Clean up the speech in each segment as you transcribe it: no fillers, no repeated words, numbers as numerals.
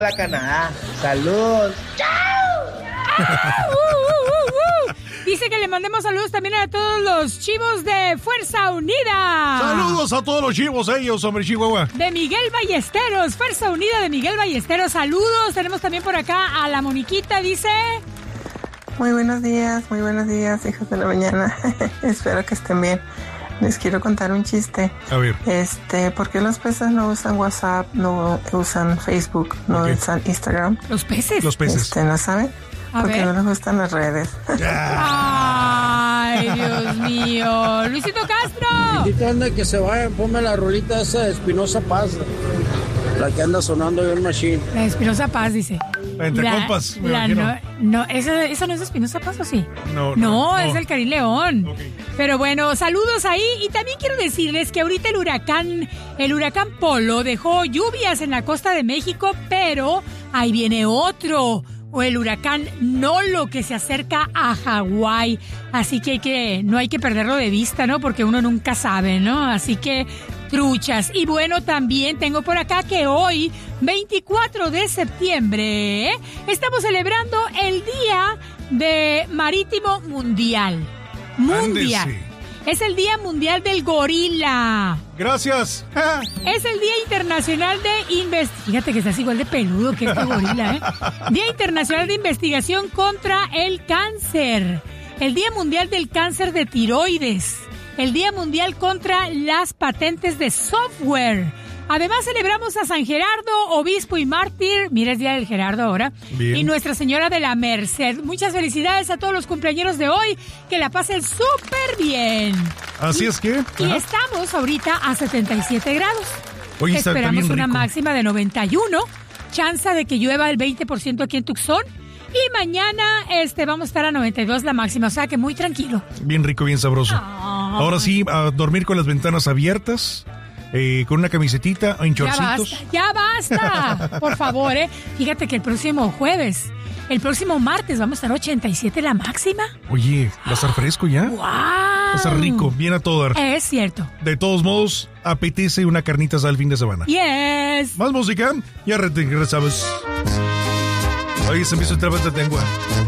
La Canadá. Salud. Dice que le mandemos saludos también a todos los chivos de Fuerza Unida. Saludos a todos los chivos ellos, hombre, Chihuahua. De Miguel Ballesteros, Fuerza Unida de Miguel Ballesteros. Saludos. Tenemos también por acá a la Moniquita, dice... Muy buenos días, hijos de la mañana. Espero que estén bien. Les quiero contar un chiste. A ver. ¿Por qué los peces no usan WhatsApp, no usan Facebook, no usan Instagram? ¿Los peces? Los peces. ¿No saben? Porque no les gustan las redes. Ay, Dios mío. Luisito Castro. Anda que se vayan, ponme la rolita esa de Espinosa Paz. La que anda sonando en Machine. La de Espinosa Paz, dice. Entre compas, me imagino. No, ¿esa no es Espinosa Paz o sí? No, es el Karim León. Okay. Pero bueno, saludos ahí. Y también quiero decirles que ahorita el huracán Polo dejó lluvias en la costa de México, pero ahí viene otro. O el huracán Nolo, que se acerca a Hawái. Así que no hay que perderlo de vista, ¿no? Porque uno nunca sabe, ¿no? Así que truchas. Y bueno, también tengo por acá que hoy, 24 de septiembre, estamos celebrando el Día de Marítimo Mundial. Ándese. Es el Día Mundial del Gorila. Gracias. Es el Día Internacional de Investigación. Fíjate que estás igual de peludo que este gorila, ¿eh? Día Internacional de Investigación contra el Cáncer. El Día Mundial del Cáncer de Tiroides. El Día Mundial contra las Patentes de Software. Además celebramos a San Gerardo, obispo y mártir. Mira, es Día del Gerardo ahora. Bien. Y Nuestra Señora de la Merced. Muchas felicidades a todos los cumpleañeros de hoy. Que la pasen súper bien. Así es que... Y estamos ahorita a 77 grados. Oye, está Esperamos bien una rico. máxima de 91. Chance de que llueva el 20% aquí en Tucson. Y mañana vamos a estar a 92 la máxima. O sea que muy tranquilo. Bien rico, bien sabroso. Ahora sí, a dormir con las ventanas abiertas. Con una camisetita en chorcitos. Ya basta, por favor, Fíjate que el próximo martes vamos a estar 87 la máxima. Oye, ¿va a estar fresco ya? ¡Wow! Va a estar rico, bien a todo dar. Es cierto. De todos modos, apetece una carnita asada el fin de semana. Yes. Más música, ya regresamos. Oye, se me hizo otra vez de lengua.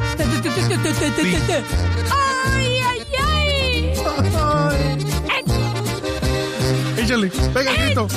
¡Ay, ay, ay! Échale, pega el grito.